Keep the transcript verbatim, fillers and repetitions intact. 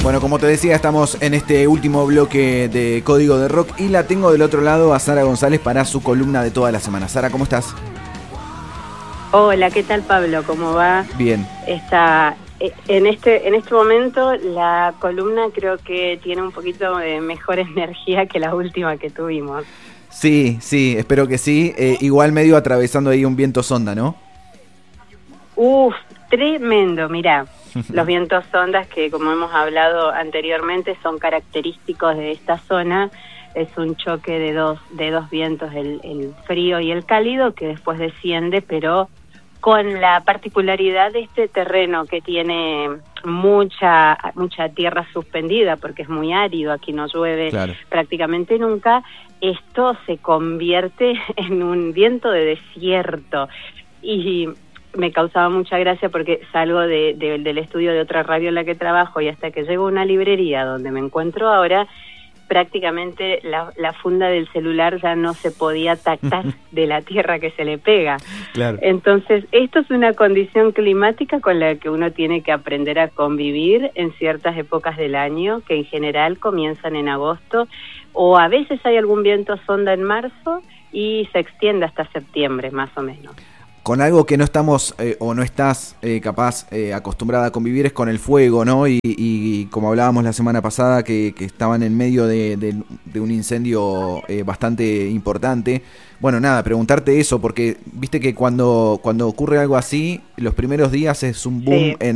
Bueno, como te decía, estamos en este último bloque de Código de Rock y la tengo del otro lado a Sara González para su columna de toda la semana. Sara, ¿cómo estás? Hola, ¿qué tal, Pablo? ¿Cómo va? Bien. Está, en este en este momento la columna creo que tiene un poquito de mejor energía que la última que tuvimos. Sí, sí, espero que sí. Eh, igual medio atravesando ahí un viento sonda, ¿no? Uf, tremendo, mirá. Los vientos sondas que, como hemos hablado anteriormente, son característicos de esta zona. Es un choque de dos de dos vientos, el, el frío y el cálido, que después desciende, pero con la particularidad de este terreno que tiene mucha mucha tierra suspendida, porque es muy árido, aquí no llueve claro. prácticamente nunca. Esto se convierte en un viento de desierto y me causaba mucha gracia porque salgo de, de, del estudio de otra radio en la que trabajo y hasta que llego a una librería donde me encuentro ahora, prácticamente la, la funda del celular ya no se podía tactar de la tierra que se le pega. Claro. Entonces, esto es una condición climática con la que uno tiene que aprender a convivir en ciertas épocas del año, que en general comienzan en agosto, o a veces hay algún viento sonda en marzo y se extiende hasta septiembre, más o menos. Con algo que no estamos eh, o no estás eh, capaz eh, acostumbrada a convivir es con el fuego, ¿no? Y, y como hablábamos la semana pasada que, que estaban en medio de, de, de un incendio eh, bastante importante. Bueno, nada, preguntarte eso porque viste que cuando, cuando ocurre algo así, los primeros días es un boom sí. en